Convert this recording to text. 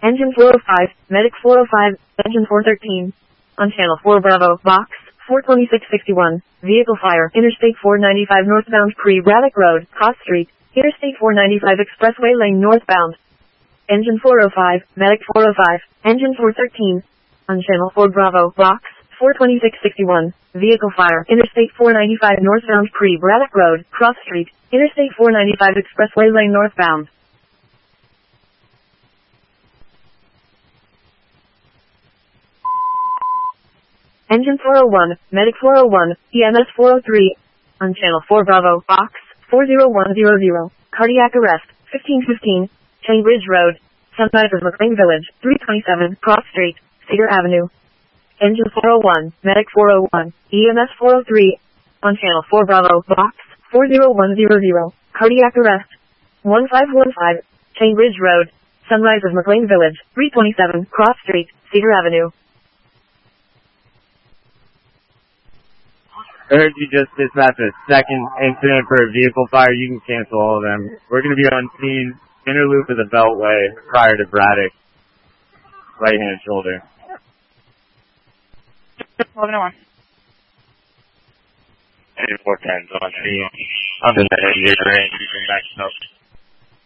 Engine 405, Medic 405, Engine 413. On Channel 4 Bravo, Box 42661. Vehicle fire. Interstate 495 northbound Pre-Braddock Road, Cross Street. Interstate 495 Expressway Lane northbound. Engine 405, Medic 405, Engine 413. On Channel 4 Bravo, Box 42661. Vehicle fire. Interstate 495 northbound Pre-Braddock Road, Cross Street. Interstate 495 Expressway Lane northbound. Engine 401, Medic 401, EMS 403. On Channel 4 Bravo, Box 40100. Cardiac arrest, 1515, Chain Ridge Road, Sunrise of McLean Village, 327, Cross Street, Cedar Avenue. Engine 401, Medic 401, EMS 403. On Channel 4 Bravo, Box 40100. Cardiac arrest, 1515, Chain Ridge Road, Sunrise of McLean Village, 327, Cross Street, Cedar Avenue. I heard you just dispatched a second incident for a vehicle fire. You can cancel all of them. We're going to be on scene, inner loop of the Beltway, prior to Braddock. Right-hand shoulder. 1101. 8410's on scene. I'm in the head, you're right. You can back up.